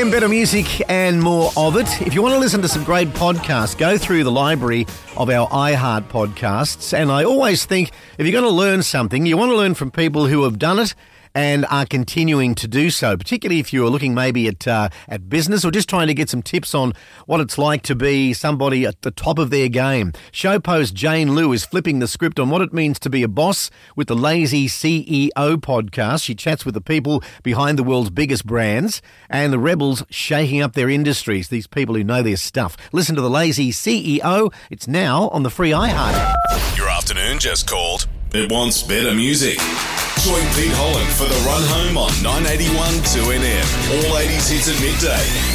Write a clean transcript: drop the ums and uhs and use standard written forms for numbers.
AM Better Music and more of it. If you want to listen to some great podcasts, go through the library of our iHeart podcasts. And I always think if you're going to learn something, you want to learn from people who have done it and are continuing to do so, particularly if you're looking maybe at business or just trying to get some tips on what it's like to be somebody at the top of their game. Show host Jane Liu is flipping the script on what it means to be a boss with the Lazy CEO podcast. She chats with the people behind the world's biggest brands and the rebels shaking up their industries, these people who know their stuff. Listen to the Lazy CEO. It's now on the free iHeart. Your afternoon just called. It wants better music. Join Pete Holland for the run home on 981 2NM. All 80s hits at midday.